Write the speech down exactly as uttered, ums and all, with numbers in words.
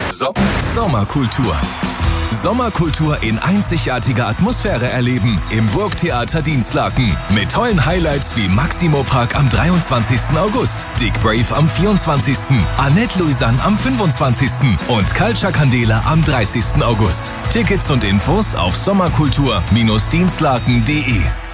So- Sommerkultur. Sommerkultur in einzigartiger Atmosphäre erleben im Burgtheater Dinslaken. Mit tollen Highlights wie Maximo Park am dreiundzwanzigsten August, Dick Brave am vierundzwanzigsten Annette Louisanne am fünfundzwanzigsten und Culture Candela am dreißigsten August. Tickets und Infos auf sommerkultur Bindestrich dinslaken punkt de.